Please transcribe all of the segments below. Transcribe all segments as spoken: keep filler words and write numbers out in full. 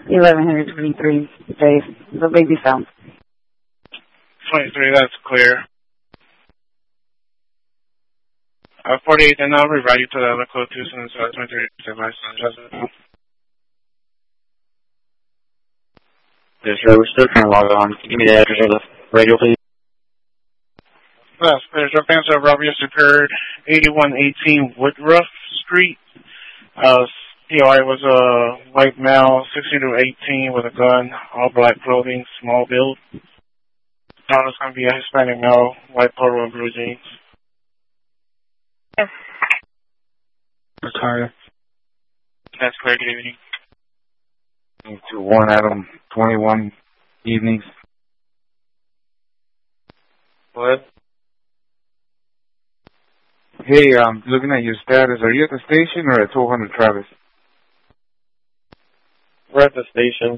eleven twenty-three, Dave. The baby found. twenty-three, that's clear. Uh, forty-eight, and I'll rewrite you to the other code two, since uh, twenty-three, device, just. Yes, sir. We're still trying to log on. Can you give me the address of the radio, please? Yes, there's a answer of robbery occurred, eighty-one eighteen Woodruff Street. Uh, P O I was a white male, sixteen to eighteen, with a gun, all black clothing, small build. Now it's going to be a Hispanic male, white polo and blue jeans. Yes. Retire. That's clear. Good evening. To one Adam, twenty-one evenings. What? Hey, I'm um, looking at your status. Are you at the station or at twelve hundred Travis? We're at the station.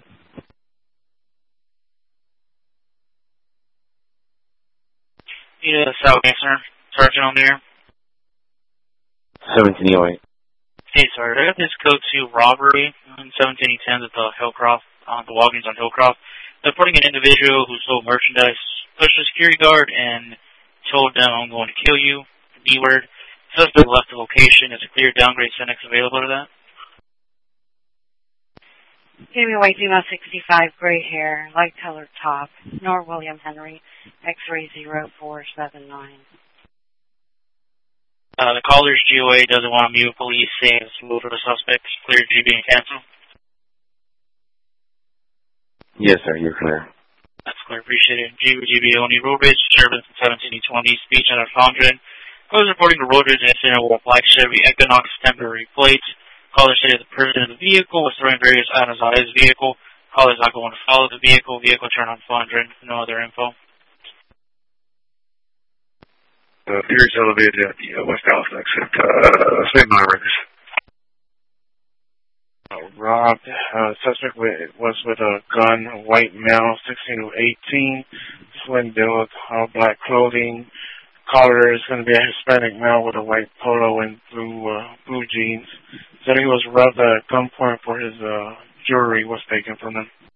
Yeah, South Answer. Sergeant on there. seventeen oh eight. Hey, sir. I got this code two robbery on seventeen ten at the Hillcroft, on the Walgreens on Hillcroft. They're putting an individual who sold merchandise, pushed a security guard, and told them, "I'm going to kill you." B word. Suspect left the location. Is a clear downgrade Senex available to that? Give me white female sixty-five, gray hair, light colored top, North William Henry, X-ray zero four seven nine. Uh, the caller's G O A doesn't want to mute police saying it's moved for the suspect. Clear G B and cancel. Yes, sir. You're clear. That's clear. Appreciate it. G B, G B only road rage disturbance in seventeen twenty. Speech under one hundred. Caller's reporting a road rage incident with a black Chevy Equinox temporary plate. Caller stated the person in the vehicle was throwing various items on his vehicle. Caller's not going to follow the vehicle. Vehicle turned on one hundred. No other info. Uh, Furious elevated at the uh, West Dallas exit. Uh, same nine records. Uh, robbed. Uh, suspect was with a gun, a white male, sixteen to eighteen, slim build, all black clothing. Caller is going to be a Hispanic male with a white polo and blue uh, blue jeans. Said he was robbed at gunpoint for his uh, jewelry was taken from him.